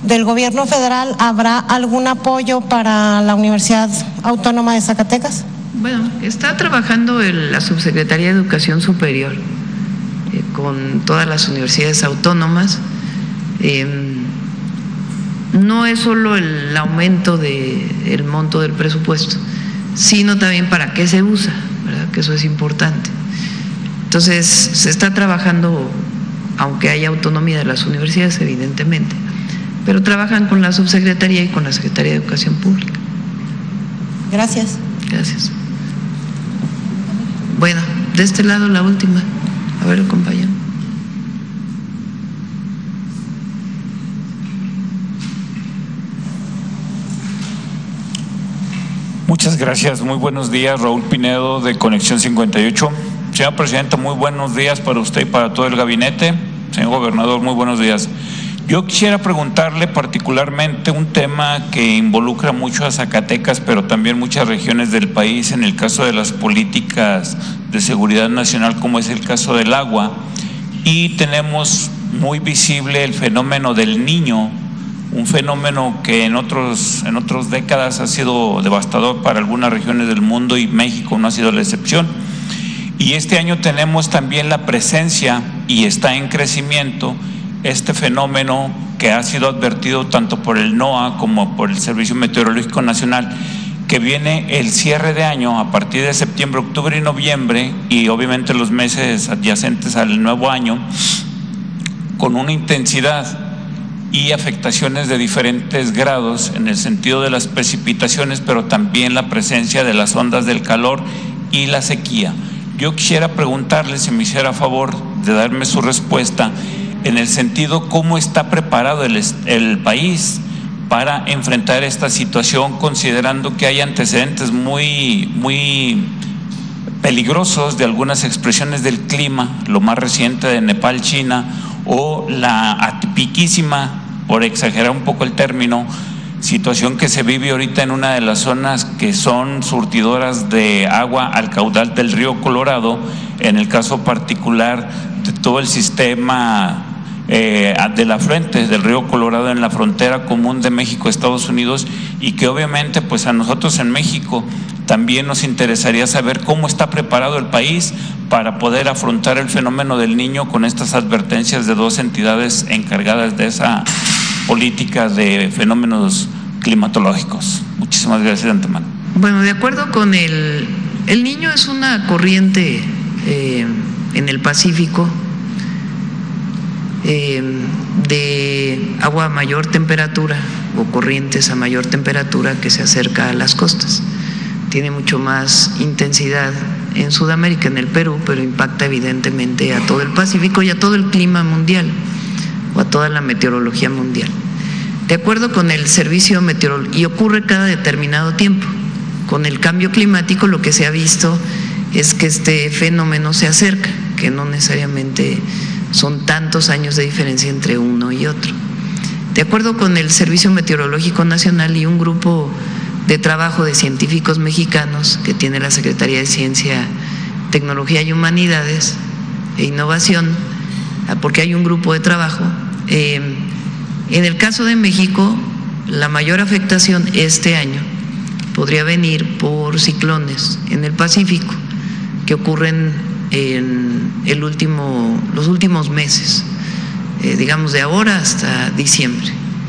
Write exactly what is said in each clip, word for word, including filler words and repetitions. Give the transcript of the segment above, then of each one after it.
del gobierno federal, ¿habrá algún apoyo para la Universidad Autónoma de Zacatecas? Bueno, está trabajando el, la Subsecretaría de Educación Superior eh, con todas las universidades autónomas. Eh, no es solo el aumento del monto del presupuesto, sino también para qué se usa, ¿verdad? Que eso es importante. Entonces, se está trabajando, aunque haya autonomía de las universidades, evidentemente, pero trabajan con la Subsecretaría y con la Secretaría de Educación Pública. Gracias. Gracias. Bueno, de este lado la última. A ver, compañero. Muchas gracias. Muy buenos días. Raúl Pinedo, de Conexión cincuenta y ocho. Señora Presidenta, muy buenos días para usted y para todo el gabinete. Señor Gobernador, muy buenos días. Yo quisiera preguntarle particularmente un tema que involucra mucho a Zacatecas, pero también muchas regiones del país, en el caso de las políticas de seguridad nacional, como es el caso del agua, y tenemos muy visible el fenómeno del Niño, un fenómeno que en otros en otras décadas ha sido devastador para algunas regiones del mundo, y México no ha sido la excepción. Y este año tenemos también la presencia, y está en crecimiento, este fenómeno que ha sido advertido tanto por el NOAA como por el Servicio Meteorológico Nacional, que viene el cierre de año a partir de septiembre, octubre y noviembre, y obviamente los meses adyacentes al nuevo año, con una intensidad y afectaciones de diferentes grados en el sentido de las precipitaciones, pero también la presencia de las ondas del calor y la sequía. Yo quisiera preguntarle, si me hiciera favor de darme su respuesta, en el sentido cómo está preparado el, el país para enfrentar esta situación, considerando que hay antecedentes muy, muy peligrosos de algunas expresiones del clima, lo más reciente de Nepal, China, o la atipiquísima, por exagerar un poco el término, situación que se vive ahorita en una de las zonas que son surtidoras de agua al caudal del río Colorado, en el caso particular de todo el sistema eh, del afluente del río Colorado en la frontera común de México, Estados Unidos, y que obviamente pues a nosotros en México también nos interesaría saber cómo está preparado el país para poder afrontar el fenómeno del Niño con estas advertencias de dos entidades encargadas de esa política de fenómenos climatológicos. Muchísimas gracias de antemano. Bueno, de acuerdo con el… El Niño es una corriente eh, en el Pacífico eh, de agua a mayor temperatura o corrientes a mayor temperatura que se acerca a las costas. Tiene mucho más intensidad en Sudamérica, en el Perú, pero impacta evidentemente a todo el Pacífico y a todo el clima mundial o a toda la meteorología mundial. De acuerdo con el Servicio Meteorológico, y ocurre cada determinado tiempo. Con el cambio climático lo que se ha visto es que este fenómeno se acerca, que no necesariamente son tantos años de diferencia entre uno y otro. De acuerdo con el Servicio Meteorológico Nacional y un grupo de trabajo de científicos mexicanos que tiene la Secretaría de Ciencia, Tecnología y Humanidades e Innovación, porque hay un grupo de trabajo, eh, en el caso de México, la mayor afectación este año podría venir por ciclones en el Pacífico que ocurren en el último, los últimos meses, eh, digamos de ahora hasta diciembre.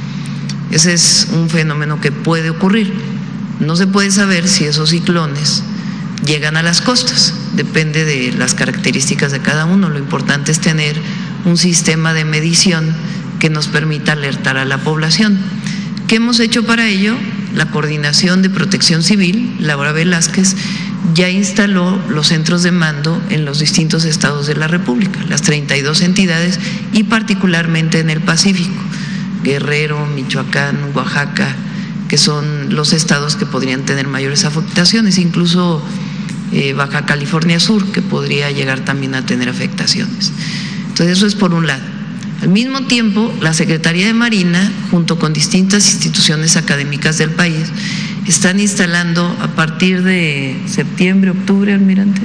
Ese es un fenómeno que puede ocurrir. No se puede saber si esos ciclones llegan a las costas, depende de las características de cada uno. Lo importante es tener un sistema de medición que nos permita alertar a la población. ¿Qué hemos hecho para ello? La Coordinación de Protección Civil, Laura Velázquez, ya instaló los centros de mando en los distintos estados de la República, las treinta y dos entidades, y particularmente en el Pacífico, Guerrero, Michoacán, Oaxaca, que son los estados que podrían tener mayores afectaciones, incluso eh, Baja California Sur, que podría llegar también a tener afectaciones. Entonces eso es por un lado. Al mismo tiempo, la Secretaría de Marina, junto con distintas instituciones académicas del país, están instalando a partir de septiembre, octubre, almirante.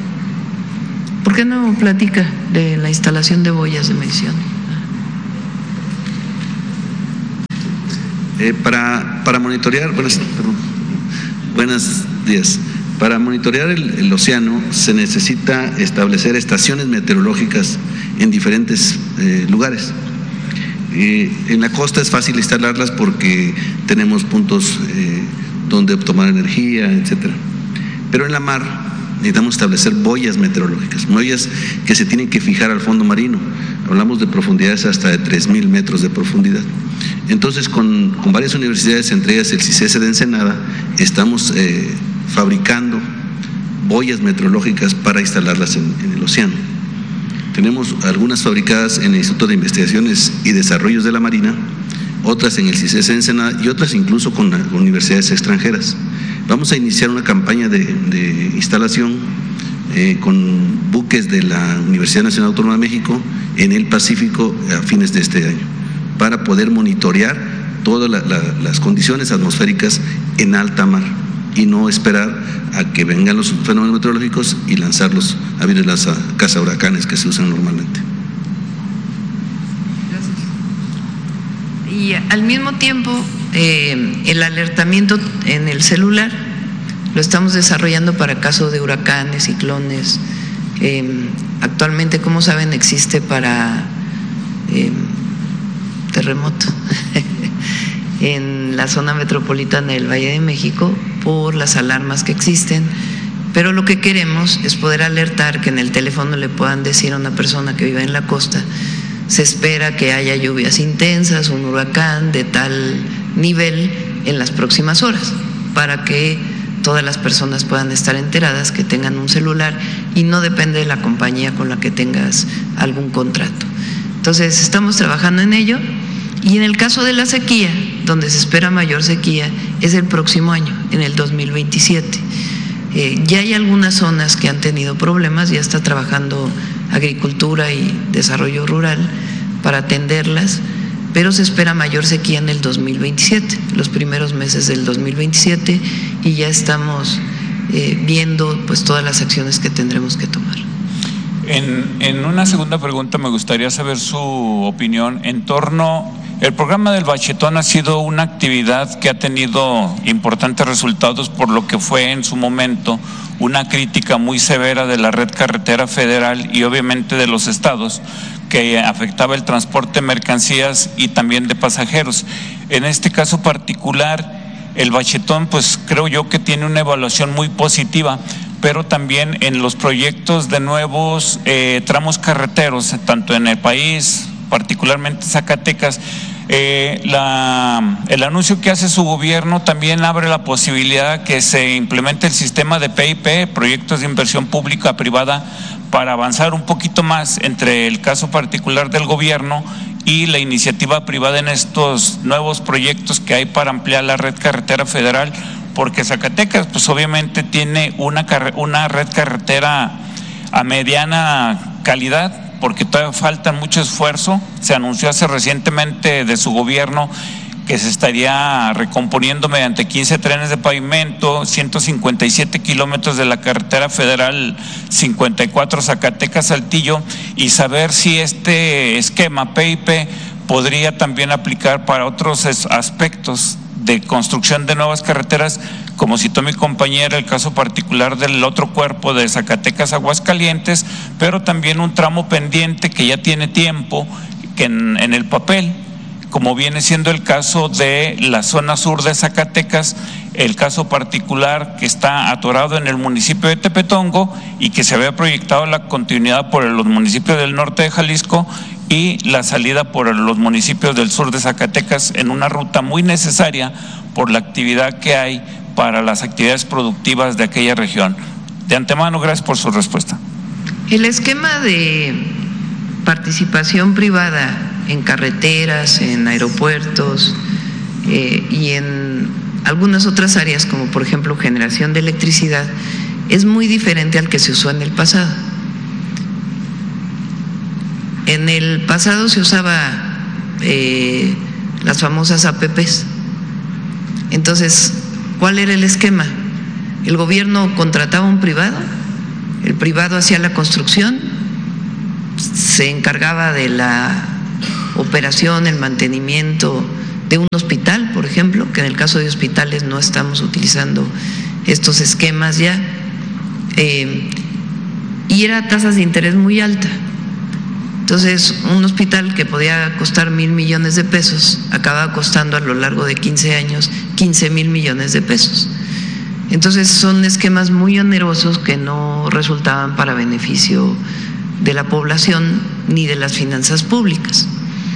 ¿Por qué no platica de la instalación de boyas de medición? Eh, para, para monitorear, buenas, perdón, buenos días. Para monitorear el, el océano se necesita establecer estaciones meteorológicas en diferentes eh, lugares. Eh, en la costa es fácil instalarlas porque tenemos puntos eh, donde tomar energía, etcétera. Pero en la mar necesitamos establecer boyas meteorológicas, boyas que se tienen que fijar al fondo marino. Hablamos de profundidades hasta de tres mil metros de profundidad. Entonces, con, con varias universidades, entre ellas el CICESE de Ensenada, estamos eh, fabricando boyas meteorológicas para instalarlas en, en el océano. Tenemos algunas fabricadas en el Instituto de Investigaciones y Desarrollos de la Marina, otras en el CICESE de Ensenada y otras incluso con, con universidades extranjeras. Vamos a iniciar una campaña de, de instalación eh, con buques de la Universidad Nacional Autónoma de México en el Pacífico a fines de este año, para poder monitorear todas la, la, las condiciones atmosféricas en alta mar y no esperar a que vengan los fenómenos meteorológicos y lanzarlos a abrir las cazahuracanes que se usan normalmente. Gracias. Y al mismo tiempo, eh, el alertamiento en el celular lo estamos desarrollando para caso de huracanes, ciclones. Eh, actualmente, como saben, existe para eh, terremoto en la zona metropolitana del Valle de México por las alarmas que existen, pero lo que queremos es poder alertar, que en el teléfono le puedan decir a una persona que vive en la costa: se espera que haya lluvias intensas, un huracán de tal nivel en las próximas horas, para que todas las personas puedan estar enteradas, que tengan un celular y no depende de la compañía con la que tengas algún contrato. Entonces, estamos trabajando en ello. Y en el caso de la sequía, donde se espera mayor sequía, es el próximo año, en el dos mil veintisiete. Eh, ya hay algunas zonas que han tenido problemas, ya está trabajando Agricultura y Desarrollo Rural para atenderlas, pero se espera mayor sequía en el dos mil veintisiete, los primeros meses del dos mil veintisiete, y ya estamos eh, viendo pues todas las acciones que tendremos que tomar. En, en una segunda pregunta me gustaría saber su opinión en torno… El programa del Bachetón ha sido una actividad que ha tenido importantes resultados, por lo que fue en su momento una crítica muy severa de la red carretera federal y obviamente de los estados, que afectaba el transporte de mercancías y también de pasajeros. En este caso particular, el Bachetón, pues creo yo que tiene una evaluación muy positiva, pero también en los proyectos de nuevos eh, tramos carreteros, tanto en el país, particularmente Zacatecas, eh, la, el anuncio que hace su gobierno también abre la posibilidad que se implemente el sistema de P I P, proyectos de inversión pública privada, para avanzar un poquito más entre el caso particular del gobierno y la iniciativa privada en estos nuevos proyectos que hay para ampliar la red carretera federal, porque Zacatecas pues obviamente tiene una, una red carretera a mediana calidad, porque todavía falta mucho esfuerzo. Se anunció hace recientemente de su gobierno que se estaría recomponiendo mediante quince trenes de pavimento, ciento cincuenta y siete kilómetros de la carretera federal cincuenta y cuatro Zacatecas-Saltillo, y saber si este esquema P I P podría también aplicar para otros aspectos de construcción de nuevas carreteras, como citó mi compañera el caso particular del otro cuerpo de Zacatecas Aguascalientes, pero también un tramo pendiente que ya tiene tiempo que en, en el papel, como viene siendo el caso de la zona sur de Zacatecas, el caso particular que está atorado en el municipio de Tepetongo y que se había proyectado la continuidad por los municipios del norte de Jalisco y la salida por los municipios del sur de Zacatecas, en una ruta muy necesaria por la actividad que hay para las actividades productivas de aquella región. De antemano, gracias por su respuesta. El esquema de participación privada en carreteras, en aeropuertos eh, y en algunas otras áreas, como por ejemplo generación de electricidad, es muy diferente al que se usó en el pasado. En el pasado se usaba eh, las famosas A P Pes. Entonces, ¿cuál era el esquema? El gobierno contrataba a un privado, el privado hacía la construcción, se encargaba de la operación, el mantenimiento de un hospital, por ejemplo, que en el caso de hospitales no estamos utilizando estos esquemas ya, eh, y era tasas de interés muy alta. Entonces, un hospital que podía costar mil millones de pesos acababa costando a lo largo de quince años quince mil millones de pesos. Entonces, son esquemas muy onerosos que no resultaban para beneficio de la población ni de las finanzas públicas.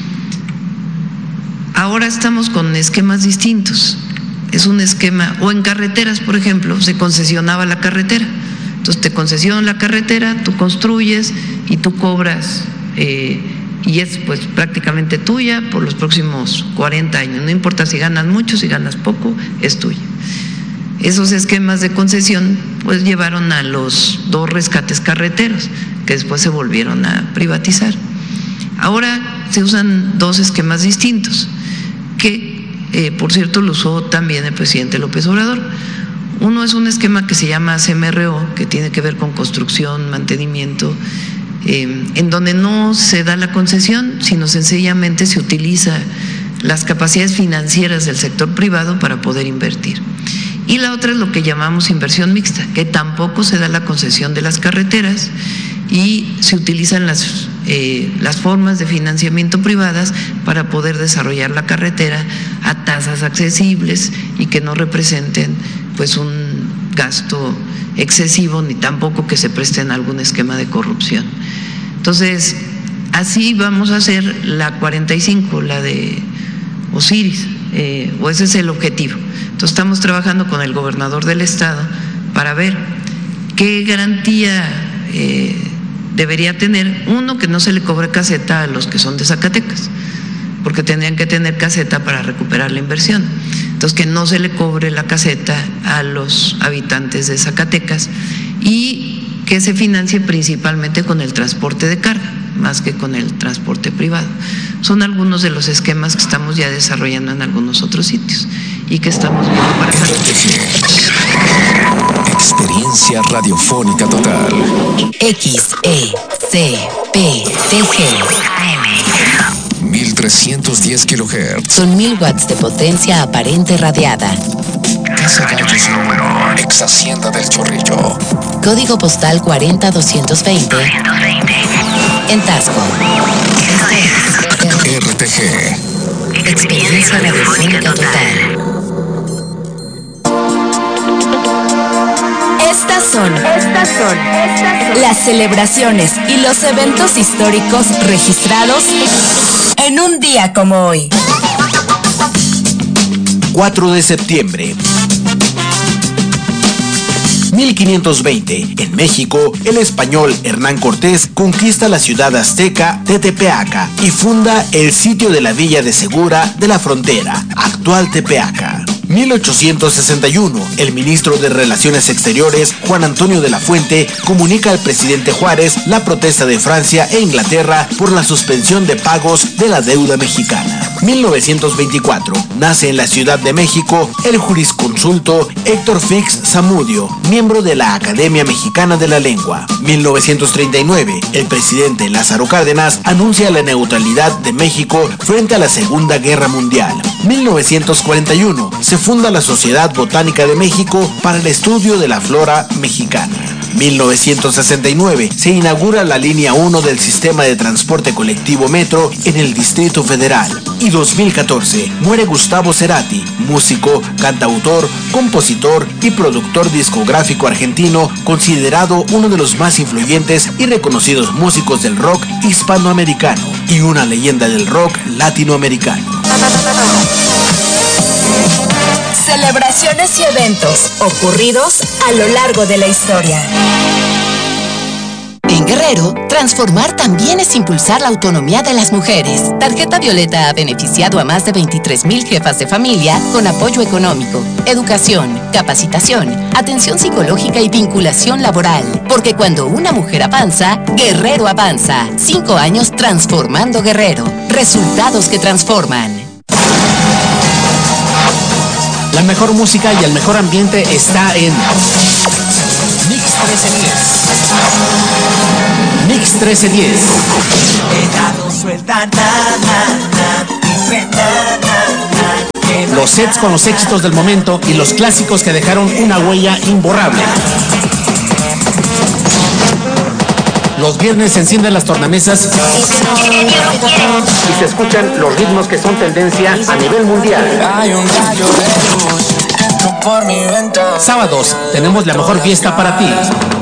Ahora estamos con esquemas distintos. Es un esquema, o en carreteras, por ejemplo, se concesionaba la carretera. Entonces, te concesionan la carretera, tú construyes y tú cobras. Eh, y es pues prácticamente tuya por los próximos cuarenta años, no importa si ganas mucho, si ganas poco, es tuya. Esos esquemas de concesión pues llevaron a los dos rescates carreteros que después se volvieron a privatizar. Ahora se usan dos esquemas distintos que eh, por cierto lo usó también el presidente López Obrador. Uno es un esquema que se llama C M R O, que tiene que ver con construcción, mantenimiento, Eh, en donde no se da la concesión, sino sencillamente se utiliza las capacidades financieras del sector privado para poder invertir. Y la otra es lo que llamamos inversión mixta, que tampoco se da la concesión de las carreteras y se utilizan las, eh, las formas de financiamiento privadas para poder desarrollar la carretera a tasas accesibles y que no representen pues un gasto excesivo ni tampoco que se presten a algún esquema de corrupción. Entonces, así vamos a hacer la cuarenta y cinco, la de Osiris, eh, o ese es el objetivo. Entonces, estamos trabajando con el gobernador del estado para ver qué garantía eh, debería tener. Uno, que no se le cobre caseta a los que son de Zacatecas, porque tendrían que tener caseta para recuperar la inversión. Entonces, que no se le cobre la caseta a los habitantes de Zacatecas y que se financie principalmente con el transporte de carga, más que con el transporte privado. Son algunos de los esquemas que estamos ya desarrollando en algunos otros sitios y que estamos viendo para acá. Experiencia radiofónica total. X E C P T G. mil trescientos diez kilohertz. Son mil watts de potencia aparente radiada. Casa Gallos número, ex Hacienda del Chorrillo. Código postal cuarenta doscientos veinte. En Tasco. R T G. Experiencia radiofónica total. Estas son, estas son, estas son las celebraciones y los eventos históricos registrados en un día como hoy. cuatro de septiembre. mil quinientos veinte, en México, el español Hernán Cortés conquista la ciudad azteca de Tepeaca y funda el sitio de la Villa de Segura de la Frontera, actual Tepeaca. mil ochocientos sesenta y uno, el ministro de Relaciones Exteriores, Juan Antonio de la Fuente, comunica al presidente Juárez la protesta de Francia e Inglaterra por la suspensión de pagos de la deuda mexicana. mil novecientos veinticuatro, nace en la Ciudad de México el jurisconsulto Héctor Fix Zamudio, miembro de la Academia Mexicana de la Lengua. mil novecientos treinta y nueve, el presidente Lázaro Cárdenas anuncia la neutralidad de México frente a la Segunda Guerra Mundial. mil novecientos cuarenta y uno, se funda la Sociedad Botánica de México para el estudio de la flora mexicana. mil novecientos sesenta y nueve, se inaugura la línea uno del sistema de transporte colectivo Metro en el Distrito Federal. Y dos mil catorce, muere Gustavo Cerati, músico, cantautor, compositor y productor discográfico argentino, considerado uno de los más influyentes y reconocidos músicos del rock hispanoamericano y una leyenda del rock latinoamericano. Celebraciones y eventos ocurridos a lo largo de la historia. En Guerrero, transformar también es impulsar la autonomía de las mujeres. Tarjeta Violeta ha beneficiado a más de veintitrés mil jefas de familia con apoyo económico, educación, capacitación, atención psicológica y vinculación laboral. Porque cuando una mujer avanza, Guerrero avanza. Cinco años transformando Guerrero. Resultados que transforman. La mejor música y el mejor ambiente está en Mix trece diez. Mix trece diez. Ella no suelta nada, dice nada, los sets con los éxitos del momento y los clásicos que dejaron una huella imborrable. Los viernes se encienden las tornamesas y se escuchan los ritmos que son tendencia a nivel mundial. Sábados, tenemos la mejor fiesta para ti.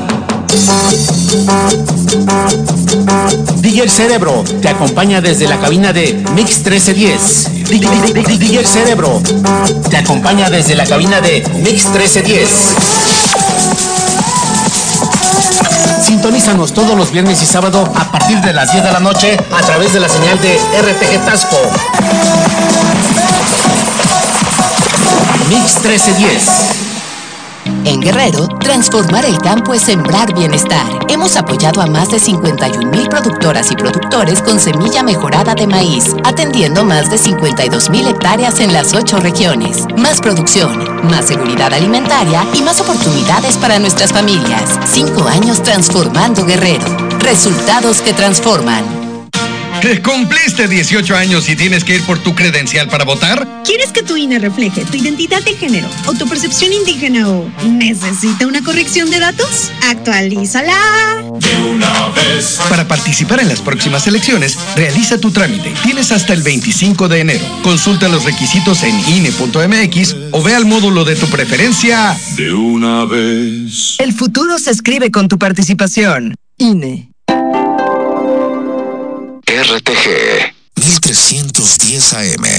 D J Cerebro te acompaña desde la cabina de Mix trece diez. D J Cerebro te acompaña desde la cabina de Mix trece diez. Sintonízanos todos los viernes y sábado a partir de las diez de la noche a través de la señal de R T G Tasco. Mix trece diez. En Guerrero, transformar el campo es sembrar bienestar. Hemos apoyado a más de cincuenta y un mil productoras y productores con semilla mejorada de maíz, atendiendo más de cincuenta y dos mil hectáreas en las ocho regiones. Más producción, más seguridad alimentaria y más oportunidades para nuestras familias. Cinco años transformando Guerrero. Resultados que transforman. ¿Que cumpliste dieciocho años y tienes que ir por tu credencial para votar? ¿Quieres que tu I N E refleje tu identidad de género o tu percepción indígena o necesita una corrección de datos? ¡Actualízala! De una vez. Para participar en las próximas elecciones, realiza tu trámite. Tienes hasta el veinticinco de enero. Consulta los requisitos en I N E punto M X o ve al módulo de tu preferencia. De una vez. El futuro se escribe con tu participación. I N E. R T G mil trescientos diez A M.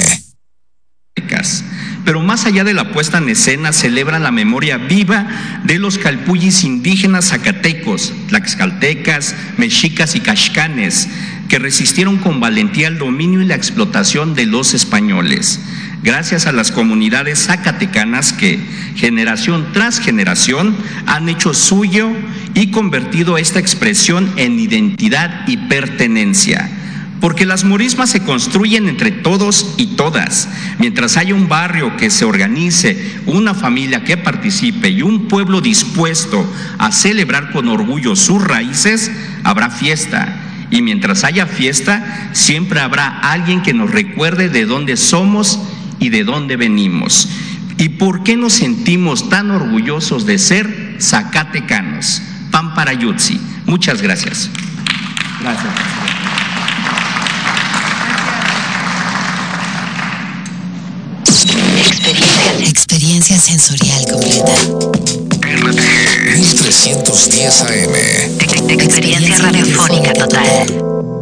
Pero más allá de la puesta en escena, celebran la memoria viva de los calpullis indígenas zacatecos, tlaxcaltecas, mexicas y caxcanes, que resistieron con valentía el dominio y la explotación de los españoles. Gracias a las comunidades zacatecanas que, generación tras generación, han hecho suyo y convertido esta expresión en identidad y pertenencia. Porque las morismas se construyen entre todos y todas. Mientras haya un barrio que se organice, una familia que participe y un pueblo dispuesto a celebrar con orgullo sus raíces, habrá fiesta. Y mientras haya fiesta, siempre habrá alguien que nos recuerde de dónde somos y de dónde venimos. ¿Y por qué nos sentimos tan orgullosos de ser zacatecanos? Pamparayutsi. Muchas gracias. Gracias. Experiencia, experiencia sensorial completa. R T G mil trescientos diez A M. Experiencia radiofónica total.